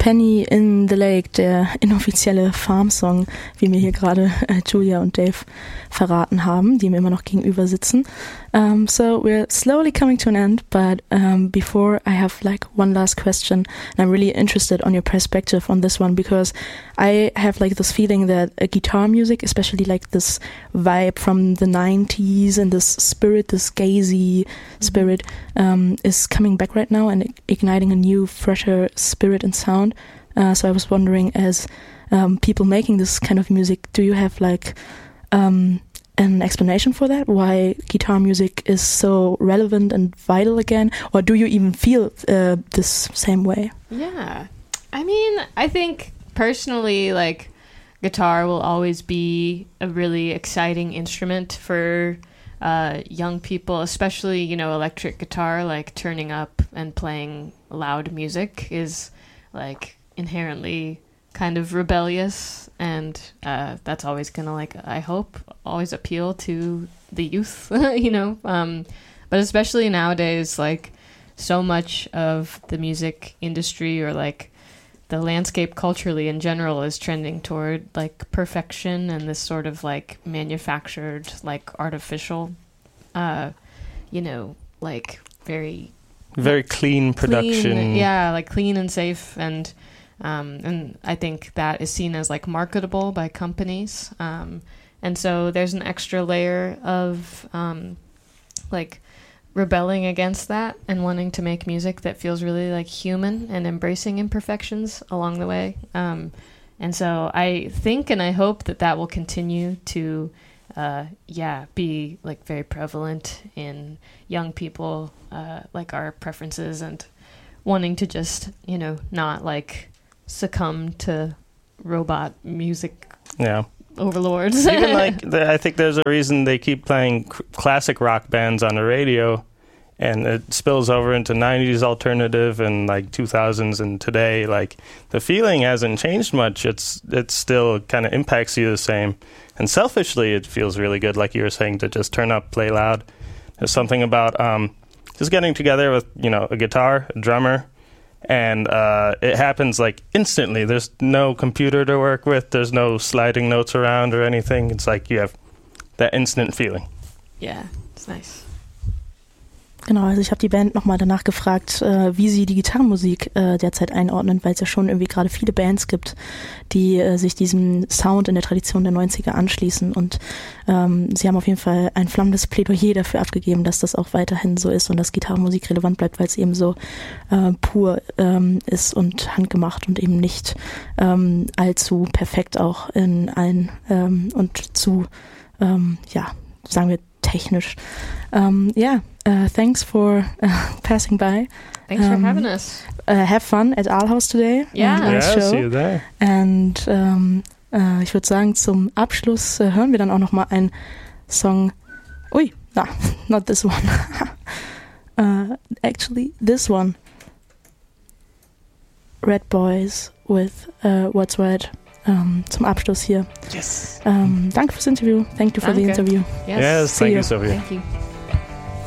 Penny in the Lake, der inoffizielle Farm-Song, wie mir hier gerade Julia und Dave verraten haben, die mir immer noch gegenüber sitzen. So we're slowly coming to an end, but before I have like one last question, and I'm really interested on your perspective on this one, because I have like this feeling that guitar music, especially like this vibe from the 90s and this spirit, this gazy spirit, is coming back right now and igniting a new, fresher spirit and sound. So I was wondering, as people making this kind of music, do you have like an explanation for that? Why guitar music is so relevant and vital again? Or do you even feel this same way? Yeah. I mean, I think personally, like, guitar will always be a really exciting instrument for young people, especially, you know, electric guitar, like turning up and playing loud music is like inherently kind of rebellious, and that's always gonna, like, I hope, always appeal to the youth, you know, but especially nowadays, like, so much of the music industry, or like the landscape culturally in general, is trending toward like perfection and this sort of like manufactured, like artificial, you know, like very clean production. Like clean and safe, and I think that is seen as like marketable by companies, and so there's an extra layer of like rebelling against that and wanting to make music that feels really like human and embracing imperfections along the way, and so I think and I hope that will continue to be like very prevalent in young people, like our preferences and wanting to just, you know, not like succumb to robot music overlords. Even like, I think there's a reason they keep playing classic rock bands on the radio, and it spills over into 90s alternative and like 2000s, and today, like, the feeling hasn't changed much. It still kind of impacts you the same, and selfishly it feels really good, like you were saying, to just turn up, play loud. There's something about just getting together with, you know, a guitar, a drummer, and it happens like instantly. There's no computer to work with, there's no sliding notes around or anything. It's like you have that instant feeling. Yeah, it's nice. Genau, also ich habe die Band nochmal danach gefragt, wie sie die Gitarrenmusik derzeit einordnen, weil es ja schon irgendwie gerade viele Bands gibt, die sich diesem Sound in der Tradition der 90er anschließen, und sie haben auf jeden Fall ein flammendes Plädoyer dafür abgegeben, dass das auch weiterhin so ist und dass Gitarrenmusik relevant bleibt, weil es eben so pur ist und handgemacht und eben nicht allzu perfekt auch in allen und zu, sagen wir, technisch. Thanks for passing by. Thanks for having us. Have fun at Aalhaus today. Yeah. Nice show. See you there. And ich würde sagen, zum Abschluss hören wir dann auch noch mal einen Song. Not this one. Actually, this one. Red Boys with What's Red. Zum Abschluss hier. Yes. Danke fürs Interview. Thank you for the interview. Yes, thank you, Sophia. Thank you.